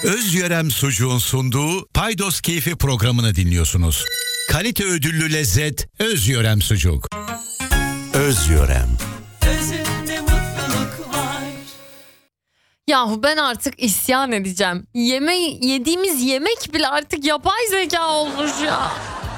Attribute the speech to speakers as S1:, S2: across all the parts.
S1: Özyörem Sucuğun sunduğu Paydos Keyfi programını dinliyorsunuz. Kalite ödüllü lezzet Özyörem Sucuk. Özyörem.
S2: Özünde mutluluk var.
S3: Yahu ben artık isyan edeceğim. Yediğimiz yemek bile artık yapay zeka olmuş ya.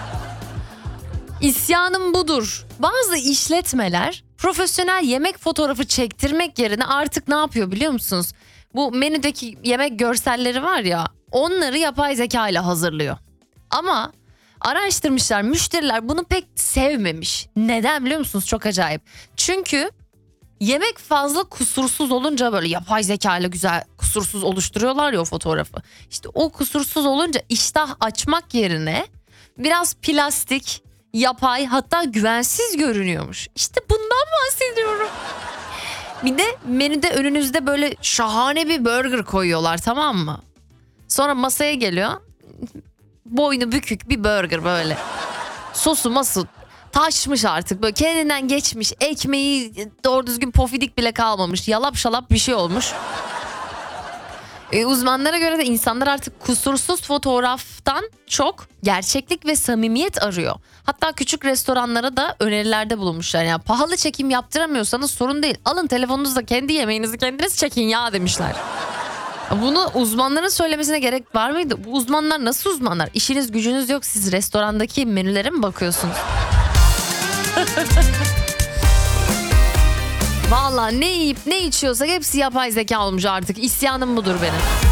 S3: İsyanım budur. Bazı işletmeler profesyonel yemek fotoğrafı çektirmek yerine artık ne yapıyor biliyor musunuz? Bu menüdeki yemek görselleri var ya, onları yapay zeka ile hazırlıyor. Ama araştırmışlar, müşteriler bunu pek sevmemiş. Neden biliyor musunuz? Çok acayip. Çünkü yemek fazla kusursuz olunca böyle yapay zeka ile güzel kusursuz oluşturuyorlar ya o fotoğrafı. İşte o kusursuz olunca iştah açmak yerine biraz plastik, yapay, hatta güvensiz görünüyormuş. İşte bundan bahsediyorum. Bir de menüde önünüzde böyle şahane bir burger koyuyorlar, tamam mı? Sonra masaya geliyor. Boynu bükük bir burger böyle. Sosu masu taşmış artık, böyle kendinden geçmiş. Ekmeği doğru düzgün pofidik bile kalmamış. Yalap şalap bir şey olmuş. Uzmanlara göre de insanlar artık kusursuz fotoğraftan çok gerçeklik ve samimiyet arıyor. Hatta küçük restoranlara da önerilerde bulunmuşlar. Yani pahalı çekim yaptıramıyorsanız sorun değil. Alın telefonunuzla kendi yemeğinizi kendiniz çekin ya demişler. Bunu uzmanların söylemesine gerek var mıydı? Bu uzmanlar nasıl uzmanlar? İşiniz gücünüz yok, siz restorandaki menülere mi bakıyorsunuz? Vallahi ne yiyip ne içiyorsak hepsi yapay zeka olmuş artık. İsyanım budur benim.